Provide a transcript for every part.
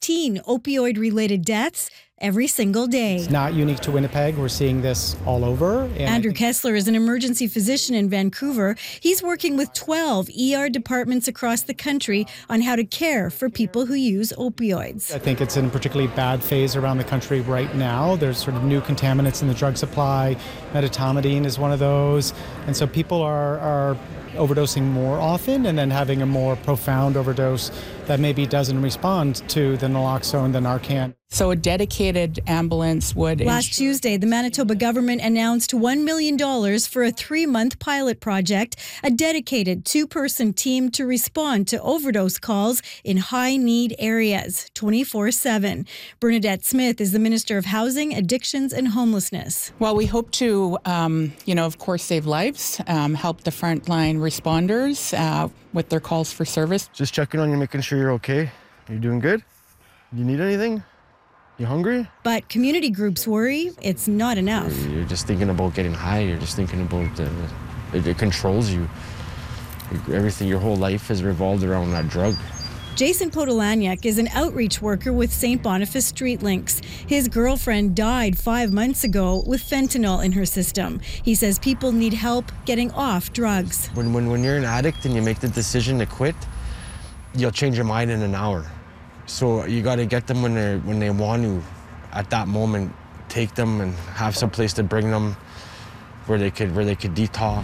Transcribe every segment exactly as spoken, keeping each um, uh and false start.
fifteen opioid-related deaths every single day. It's not unique to Winnipeg. We're seeing this all over. And Andrew Kessler is an emergency physician in Vancouver. He's working with twelve E R departments across the country on how to care for people who use opioids. I think it's in a particularly bad phase around the country right now. There's sort of new contaminants in the drug supply. Medetomidine is one of those. And so people are, are overdosing more often and then having a more profound overdose that maybe doesn't respond to the naloxone, the Narcan. So a dedicated ambulance would... Last Tuesday, the Manitoba government announced one million dollars for a three-month pilot project, a dedicated two-person team to respond to overdose calls in high-need areas, twenty-four seven. Bernadette Smith is the Minister of Housing, Addictions and Homelessness. Well, we hope to, um, you know, of course, save lives, um, help the frontline responders uh, with their calls for service. Just checking on you, making sure you're okay. You doing good? You need anything? You hungry? But community groups worry it's not enough. You're just thinking about getting high. You're just thinking about uh, it, it controls you. Everything, your whole life has revolved around that drug. Jason Podolaniak is an outreach worker with Saint Boniface Street Links. His girlfriend died five months ago with fentanyl in her system. He says people need help getting off drugs. When, when, when you're an addict and you make the decision to quit, you'll change your mind in an hour. So you got to get them when they when they want to, at that moment, take them and have some place to bring them where they could where they could detox.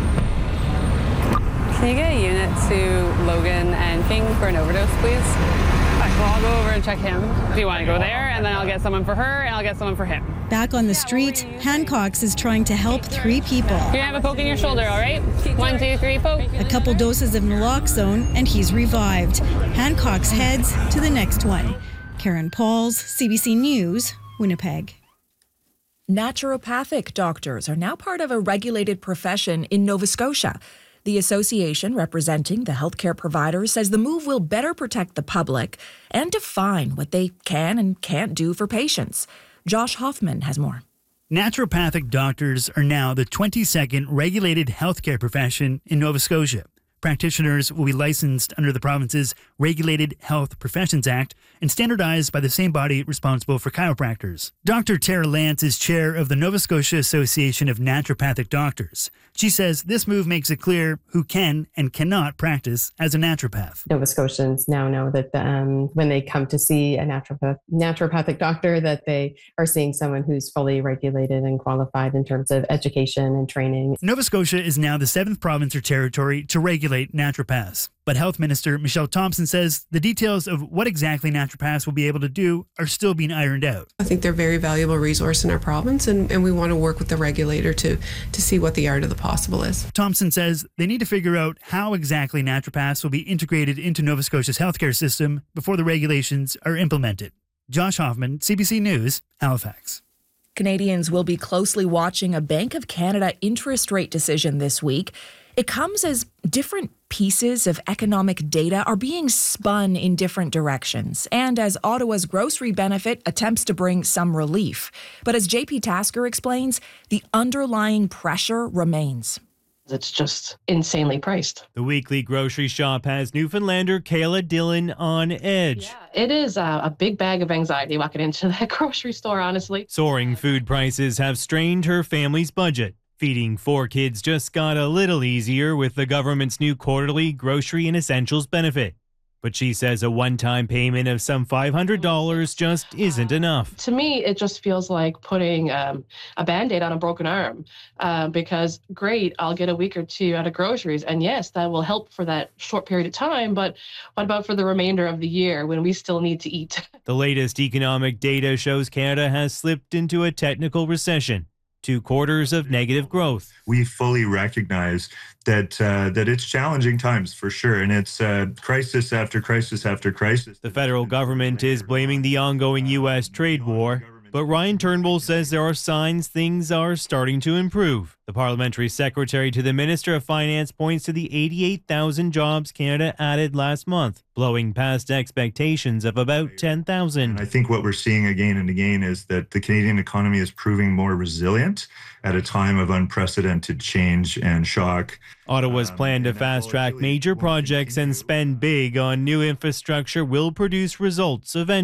Can you get a unit to Logan and King for an overdose, please? Right, well, I'll go over and check him. Do you want to go there, and then I'll get someone for her, and I'll get someone for him. Back on the street, Hancock's is trying to help three people. You're gonna have a poke in your shoulder, all right? One, two, three, poke. A couple doses of naloxone, and he's revived. Hancock's heads to the next one. Karen Pauls, C B C News, Winnipeg. Naturopathic doctors are now part of a regulated profession in Nova Scotia. The association representing the healthcare providers says the move will better protect the public and define what they can and can't do for patients. Josh Hoffman has more. Naturopathic doctors are now the twenty-second regulated healthcare profession in Nova Scotia. Practitioners will be licensed under the province's Regulated Health Professions Act and standardized by the same body responsible for chiropractors. Doctor Tara Lance is chair of the Nova Scotia Association of Naturopathic Doctors. She says this move makes it clear who can and cannot practice as a naturopath. Nova Scotians now know that um, when they come to see a naturopath, naturopathic doctor, that they are seeing someone who's fully regulated and qualified in terms of education and training. Nova Scotia is now the seventh province or territory to regulate naturopaths. But Health Minister Michelle Thompson says the details of what exactly naturopaths will be able to do are still being ironed out. I think they're a very valuable resource in our province, and, and we want to work with the regulator to, to see what the art of the possible is. Thompson says they need to figure out how exactly naturopaths will be integrated into Nova Scotia's healthcare system before the regulations are implemented. Josh Hoffman, C B C News, Halifax. Canadians will be closely watching a Bank of Canada interest rate decision this week. It comes as different pieces of economic data are being spun in different directions, and as Ottawa's grocery benefit attempts to bring some relief. But as J P Tasker explains, the underlying pressure remains. It's just insanely priced. The weekly grocery shop has Newfoundlander Kayla Dillon on edge. Yeah, it is a, a big bag of anxiety walking into that grocery store, honestly. Soaring food prices have strained her family's budget. Feeding four kids just got a little easier with the government's new quarterly grocery and essentials benefit. But she says a one-time payment of some five hundred dollars just isn't enough. To me, it just feels like putting um, a Band-Aid on a broken arm uh, because, great, I'll get a week or two out of groceries. And yes, that will help for that short period of time. But what about for the remainder of the year when we still need to eat? The latest economic data shows Canada has slipped into a technical recession. Two quarters of negative growth. We fully recognize that uh, that it's challenging times for sure, and it's uh, crisis after crisis after crisis. The federal government is blaming the ongoing U S trade war, but Ryan Turnbull says there are signs things are starting to improve. The parliamentary secretary to the Minister of Finance points to the eighty-eight thousand jobs Canada added last month, blowing past expectations of about ten thousand. I think what we're seeing again and again is that the Canadian economy is proving more resilient at a time of unprecedented change and shock. Ottawa's plan to fast-track major projects and spend big on new infrastructure will produce results eventually.